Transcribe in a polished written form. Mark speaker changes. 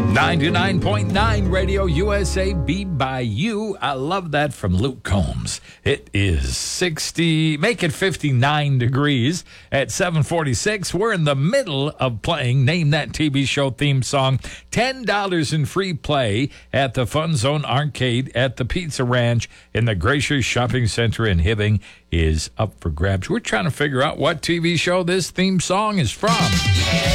Speaker 1: 99.9 Radio USA, Be By You. I love that from Luke Combs. It is make it 59 degrees at 7:46. We're in the middle of playing Name That TV Show theme song. $10 in free play at the Fun Zone Arcade at the Pizza Ranch in the Gracious Shopping Center in Hibbing is up for grabs. We're trying to figure out what TV show this theme song is from.